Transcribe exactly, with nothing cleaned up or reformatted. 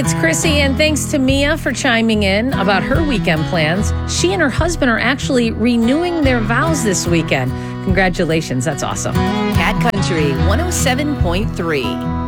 it's Chrissy, and thanks to Mia for chiming in about her weekend plans. She and her husband are actually renewing their vows this weekend. Congratulations. That's awesome. Cat Country one oh seven point three.